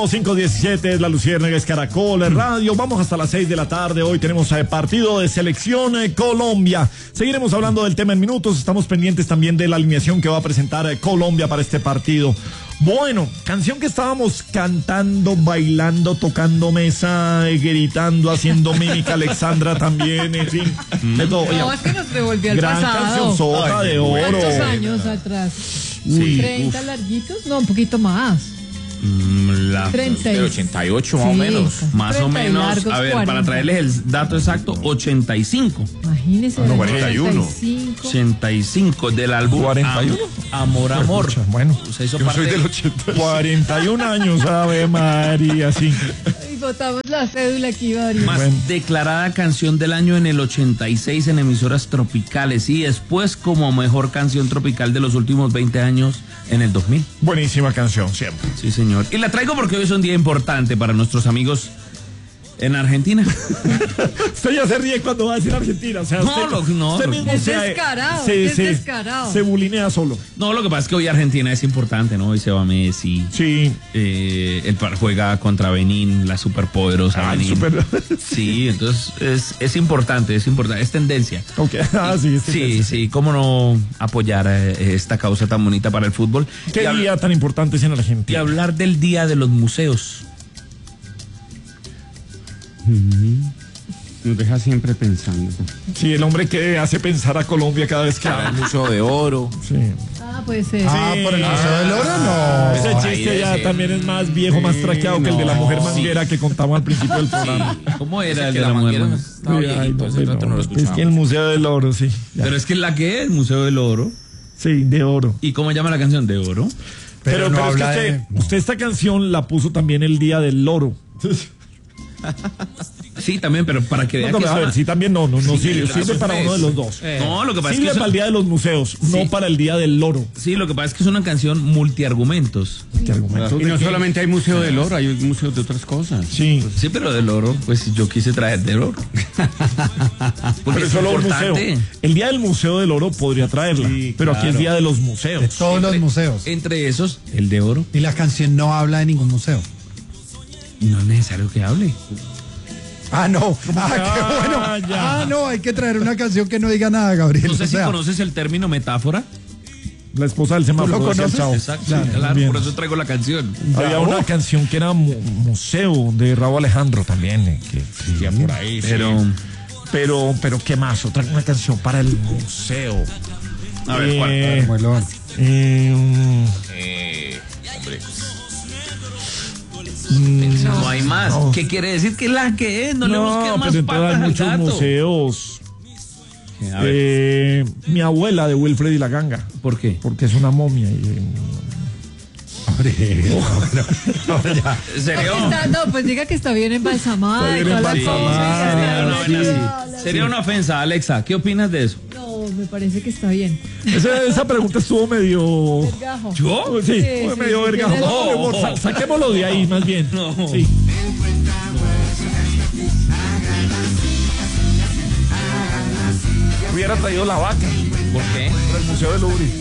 5:17 es la Luciérnaga, es Caracol Radio. Vamos hasta las 6 de la tarde. Hoy tenemos partido de selección Colombia. Seguiremos hablando del tema en minutos. Estamos pendientes también de la alineación que va a presentar Colombia para este partido. Bueno, canción que estábamos cantando, bailando, tocando mesa, gritando, haciendo mímica, Alexandra también, en fin, de todo. No, es que nos revolvió al gran pasado. Canción sota de oro. ¿Cuántos años atrás? Sí. 30 larguitos, no, un poquito más. 88 más o menos. Más o menos, largos, a ver, 40. para traerles el dato exacto, 85. Imagínese. 41. 85 del álbum 41. Amor, Amor. Pucha, bueno, Usted hizo Yo parte soy del de- 80. 41 años, Ave María, sí. Y botamos la cédula aquí, varios. Más Bueno. declarada canción del año en el 86 en emisoras tropicales y después como mejor canción tropical de los últimos 20 años en el 2000. Buenísima canción, siempre. Sí, señor. Y la traigo porque hoy es un día importante para nuestros amigos en Argentina. Usted ya se ríe cuando va a decir Argentina. O sea, No, usted mismo Es se- descarado, se- es se- descarado. Se bulinea solo. No, lo que pasa es que hoy Argentina es importante, ¿no? Hoy se va Messi. Sí. Juega contra Benín, la superpoderosa Ay, Benín. super- Sí, entonces es importante, es tendencia. Ok. Ah, sí, Sí, cómo no apoyar esta causa tan bonita para el fútbol. Qué Y día tan importante es en y Argentina. hablar del Día de los Museos. Nos deja siempre pensando. Sí, el hombre que hace pensar a Colombia cada vez que El habla. Museo de Oro. Sí. Ah, puede ser. Por el Museo del Oro, no. Ese chiste ya ese. también es más viejo, más traqueado que el de la mujer manguera que contamos al principio del programa. ¿Cómo era el Que de la mujer? manguera estaba Ay, viejito, ese rato no lo es que escuchaba. el Museo del Oro, sí. Ya. Pero es que la que es el Museo del Oro. Sí, de oro. ¿Y cómo llama la canción? ¿De oro? Pero no es que habla usted, de- usted esta canción la puso también el día del loro. Sí, también, pero para que vean No, que a ver, suena- sí, también no sirve, claro, sirve para pues. uno de los dos. No, lo que pasa Sirve es que para el día de los museos, Sí. no para el día del loro. sí, lo que pasa es que es una canción multiargumentos. ¿Qué argumentos Y de no qué? solamente hay Museo del Oro, hay museos de otras cosas. Sí, Sí, pero del oro, pues yo quise traer del oro. Porque pero es solo un museo. importante. El día del Museo del Oro podría traerla, Sí, pero aquí es claro. día de los museos. Todos los museos. Entre esos, el de oro. Y la canción no habla de ningún museo. No es necesario que hable. Ah, no. Ah, que- qué bueno. Ah, ya. Ah, no, hay que traer una canción que no diga nada, Gabriel. No sé O si sea, conoces el término metáfora. La esposa del semáforo. ¿Tú lo decía el conoces? chavo. Exacto, Sí, claro, bien. por eso traigo la canción. Había una canción que era museo de Raúl Alejandro también, que existía por ahí. Pero ¿qué más? Otra una canción para el museo. A ver, ¿cuál? como el oro. Hombre. No hay más. No. ¿Qué quiere decir que la que es? No le busques más pero entonces patas hay al muchos gato. museos. A ver, Mi abuela de Wilfred y la Ganga, ¿por qué? porque es una momia. ¿Sería, No, pues diga que está bien embalsamada. Está y bien toda la embalsamada, cosa, sería una y vaina está- así. Sería una ofensa, Alexa. ¿Qué opinas de eso? No, me parece que está bien. Esa pregunta estuvo medio. Gajo. ¿Yo? Sí, Sí, fue sí, medio sí, vergajo. tiene Saquémoslo de ahí, más bien. No. Sí. Hubiera traído la vaca ¿Por qué? para el Museo del Louvre.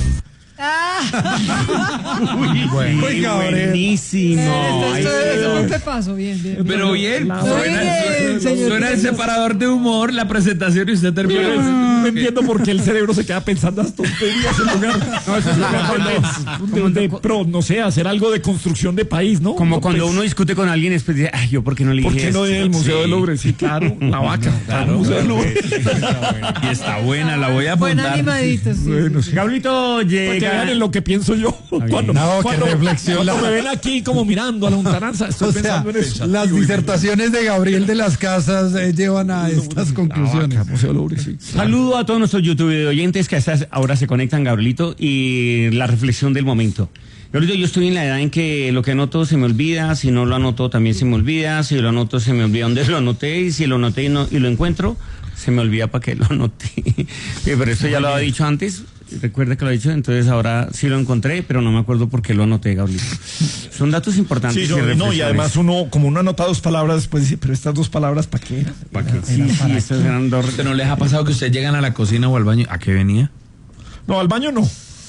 Uy, Gabriel. Buenísimo. Eso te pasó bien, bien. Pero bien, La suena, bien, señor suena el Carlos. separador de humor, la presentación y usted termina. No entiendo por qué el cerebro se queda pensando las tonterías en lugar no sé, hacer algo de construcción de país, ¿no? Como No, cuando pues, uno discute con alguien, después dice, ay, yo por qué no le ¿por dije qué no esto? en el Museo Sí. del Louvre? Sí, claro, la vaca. Claro, Museo del Louvre. Y está buena, la voy a Buen apuntar. animadito, sí. Bueno, sí. Gabrielito Para que llega. vean en lo que pienso yo. Cuando, No, qué reflexión. cuando me ven aquí como mirando a la lontananza, estoy O sea, pensando en eso. las disertaciones de Gabriel de las Casas llevan a estas conclusiones. La vaca, Museo del Louvre, sí. Saludo a todos nuestros YouTube oyentes que a estas ahora se conectan, Gabrielito, y la reflexión del momento. Gabrielito, yo estoy en la edad en que lo que anoto se me olvida, si no lo anoto también se me olvida, si lo anoto se me olvida dónde lo anoté, y si lo anoté y lo encuentro, se me olvida para qué lo anoté. Pero eso ya lo había dicho antes, recuerda que lo he dicho, entonces ahora sí lo encontré, pero no me acuerdo por qué lo anoté, Gabrielito. Son datos importantes. Sí, no, y además como uno anota dos palabras, después dice, pero estas dos palabras, ¿para qué? ¿Para qué? Sí, estas eran dos. ¿Pero no les ha pasado que ustedes llegan a la cocina o al baño? ¿A qué venía? No, al baño no.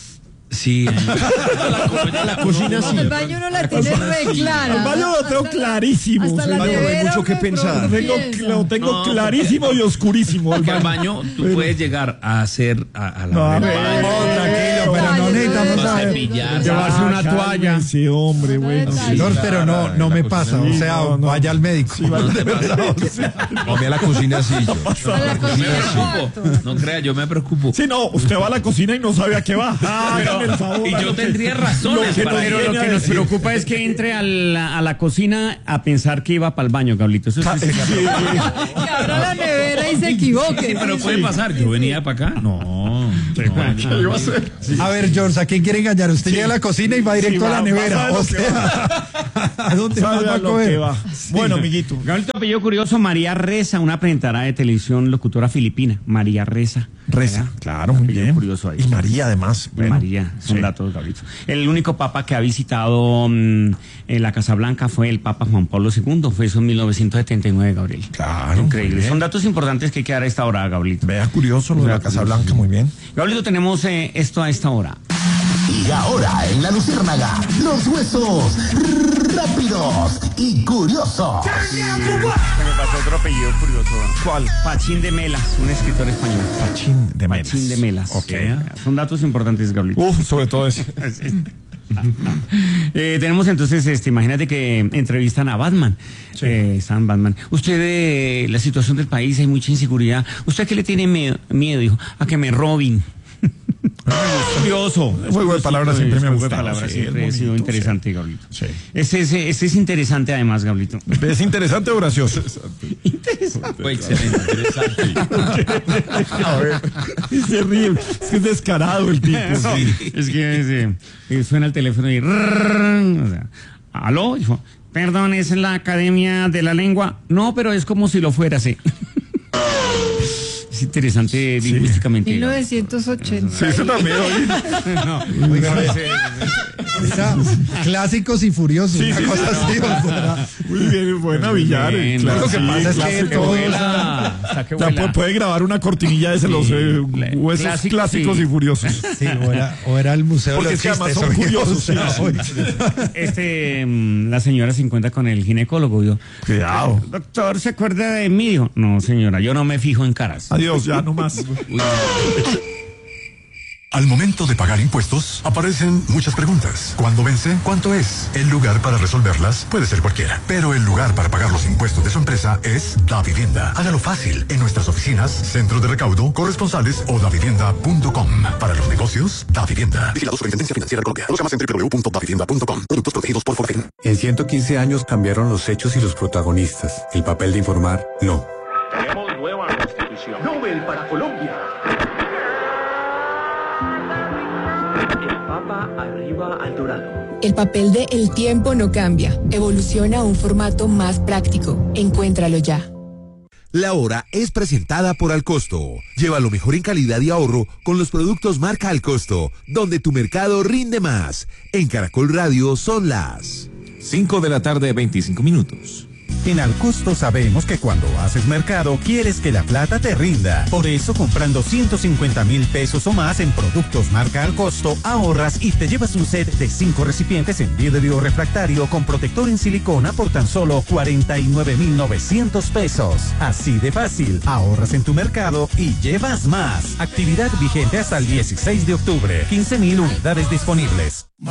Sí. La cocina sí. El baño no la tiene re clara. El baño lo tengo Hasta clarísimo. Hasta la El baño no hay nevera mucho que uno pensar. piensa. Lo tengo No, clarísimo y oscurísimo. Porque al baño tú Pero- puedes llegar a hacer a No, la a del ver, baño. No, tranquilo, pero no necesitamos No saber. cepillarse. Llevarse una toalla. Sí, hombre, No, bueno. no, Sí. Lord, pero no me pasa. O sea, no, no. vaya al médico. Sí, vale, de verdad, o sea, No, a mí a la cocina sí. Yo. A la Me cocina preocupo. cuarto. No crea, yo me preocupo. sí, no, usted va a la cocina y no sabe a qué va. Hágame el favor. Y yo tendría razones que para nos ir. Pero lo viene a que nos decir. preocupa es que entre a la cocina a pensar que iba para el baño, Gablito. Eso sí sería Sí, Que abra la nevera y se equivoque. Sí, pero puede pasar. Yo venía para acá. No. A ver, George, ¿a quién quiere engañar? Usted llega a la cocina y va directo Sí, a la va nevera. a lo O que sea, ¿a dónde más sabe va a a lo que coger? va. Bueno, amiguito. Gablito, apellido curioso, María Reza, una presentadora de televisión, locutora filipina. María Reza. Reza, ¿Verdad? claro, muy Apellido bien. curioso ahí. Y María, además. Bueno, María, son sí. datos, Gablito. El único papa que ha visitado la Casa Blanca fue el Papa Juan Pablo II, fue eso en 1979, Gabriel. Claro, muy Increíble. bien. Son datos importantes que hay que dar a esta hora, Gablito. Vea, curioso lo de la Casa Blanca, muy bien. Gablito, tenemos esto a esta hora. Y ahora en la Luciérnaga, los huesos rápidos y curiosos. Se me pasó otro apellido curioso. ¿Cuál? Pachín de Melas, un escritor español. Pachín de Melas. Pachín de Melas. Ok. Son datos importantes, Gablito. Uf, sobre todo eso. Tenemos entonces, imagínate que entrevistan a Batman. San Batman. Usted, la situación del país, hay mucha inseguridad. ¿Usted a qué le tiene miedo? Dijo, a que me roben. Curioso. El juego de palabras siempre me ha Juego de gustado. palabras Sí, siempre ha es sido bonito, interesante, Gablito. Sí. Este es interesante además, Gablito. ¿Es interesante o gracioso? Fue excelente, interesante. A ver, se ríe. Es que es descarado el tipo. Es que suena el teléfono y... o sea, ¿aló? Dijo, perdón, ¿es la Academia de la Lengua? No, pero es como si lo fuera, sí. Es interesante lingüísticamente. 1980. Sí, eso también, oye. Oiga, esa- clásicos y furiosos. Sí, una sí, cosa sí, así. no. O sea, Muy bien, buena Villar. Bien, claro, lo que sí, pasa es que clásico. todo- Saque O sea, vuela. puede grabar una cortinilla de los huesos Clásico, clásicos sí. y furiosos. sí, o era el museo Porque de es los que además chistes. son oiga, curiosos, o sea, sí, oiga. La señora se encuentra con el ginecólogo. Dijo, Cuidado. doctor, ¿se acuerda de mí? Dijo, no, señora, yo no me fijo en caras. Adiós, ya no más. Al momento de pagar impuestos, aparecen muchas preguntas. ¿Cuándo vence? ¿Cuánto es? El lugar para resolverlas puede ser cualquiera, pero el lugar para pagar los impuestos de su empresa es Davivienda. Hágalo fácil en nuestras oficinas, centros de recaudo, corresponsales o davivienda.com. Para los negocios, Davivienda. Vigilado Superintendencia Financiera de Colombia. Conozca más en www.davivienda.com. Productos protegidos por Forfin. En 115 años cambiaron los hechos y los protagonistas. El papel de informar, no. Tenemos nueva constitución. Nobel para Colombia. El Papa arriba al Dorado. El papel de El tiempo no cambia. Evoluciona a un formato más práctico. Encuéntralo ya. La hora es presentada por Alcosto. Lleva lo mejor en calidad y ahorro con los productos marca Alcosto, donde tu mercado rinde más. En Caracol Radio son las 5 de la tarde, 25 minutos. En Alcosto sabemos que cuando haces mercado quieres que la plata te rinda. Por eso, comprando 150,000 pesos o más en productos marca Alcosto, ahorras y te llevas un set de 5 recipientes en vidrio refractario con protector en silicona por tan solo 49,900 pesos. Así de fácil, ahorras en tu mercado y llevas más. Actividad vigente hasta el 16 de octubre. 15,000 unidades disponibles.